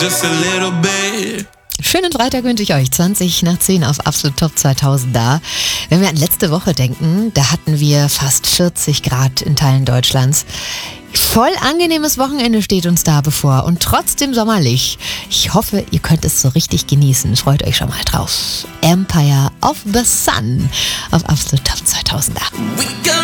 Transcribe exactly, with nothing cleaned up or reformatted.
Just a little bit. Schönen Freitag wünsche ich euch. zwanzig nach zehn auf Absolut Top zweitausend da. Wenn wir an letzte Woche denken, da hatten wir fast vierzig Grad in Teilen Deutschlands. Voll angenehmes Wochenende steht uns da bevor und trotzdem sommerlich. Ich hoffe, ihr könnt es so richtig genießen. Freut euch schon mal drauf. Empire of the Sun auf Absolut Top zweitausend da.